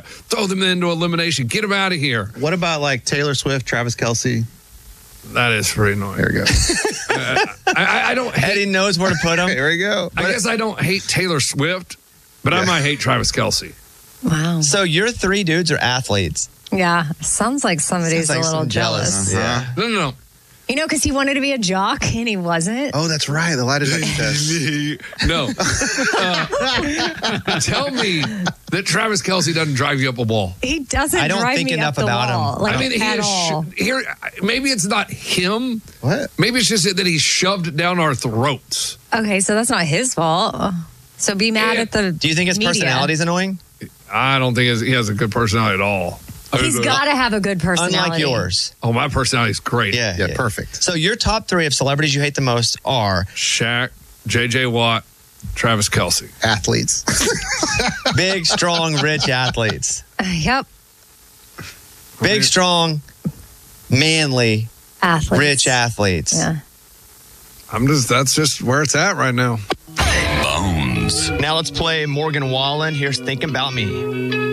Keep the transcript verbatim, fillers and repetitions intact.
throw them into elimination. Get them out of here. What about like Taylor Swift, Travis Kelce? That is pretty annoying. There we go. uh, I, I don't hate, Eddie knows where to put them. There we go. I guess I don't hate Taylor Swift, but yeah. I might hate Travis Kelce. Wow. So your three dudes are athletes. Yeah. Sounds like somebody's Sounds like a little jealous. jealous. Uh-huh. Yeah. No, no, no. You know, because he wanted to be a jock and he wasn't. Oh, that's right. The lie detector test. No. Uh, tell me that Travis Kelce doesn't drive you up a wall. He doesn't I don't drive think me enough up the about wall, him. Like, I mean, he at is all. sh- here. Maybe it's not him. What? Maybe it's just that he's shoved down our throats. Okay, so that's not his fault. So be mad Yeah. at the Do you think his media. personality is annoying? I don't think he has a good personality at all. He's got to have a good personality. Unlike yours. Oh, my personality is great. Yeah, Yeah, perfect. So your top three of celebrities you hate the most are Shaq, J J Watt, Travis Kelce. Athletes. big, strong, rich athletes. Uh, yep. Big, strong, manly, Athletes. rich athletes. Yeah. I'm just, that's just where it's at right now. Bones. Now let's play Morgan Wallen. Here's Think About Me.